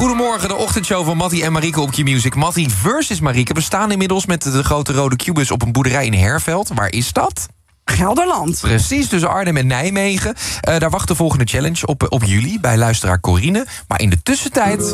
Goedemorgen, de ochtendshow van Mattie en Marieke op Q-Music. Mattie versus Marieke. We staan inmiddels met de grote rode Q-bus op een boerderij in Herveld. Waar is dat? Gelderland. Precies, tussen Arnhem en Nijmegen. Daar wacht de volgende challenge op jullie bij luisteraar Corine. Maar in de tussentijd